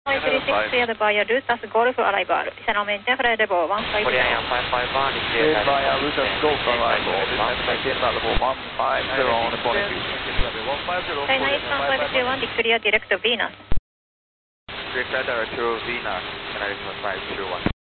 536 clear via Lutas Golf arrival. Channel maintain flight level 150. Korean 551 clear via Lutas Golf arrival. Maintain flight level 150 on the point. China Eastern 521 declare direct Venus. Direct radar to Venus, China Eastern 521.